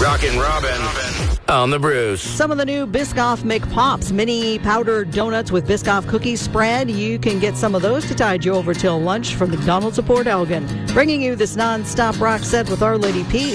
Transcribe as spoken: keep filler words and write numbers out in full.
Rockin' Robin on the Brews. Some of the new Biscoff McPops, mini powdered donuts with Biscoff cookies spread. You can get some of those to tide you over till lunch from McDonald's of Port Elgin. Bringing you this non-stop rock set with Our Lady Peace.